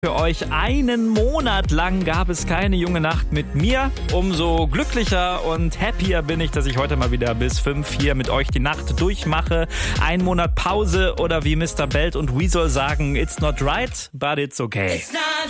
Für euch einen Monat lang gab es keine junge Nacht mit mir. Umso glücklicher und happier bin ich, dass ich heute mal wieder bis 5 hier mit euch die Nacht durchmache. Ein Monat Pause oder wie Mr. Belt und Weasel sagen, it's not right, but it's okay. It's not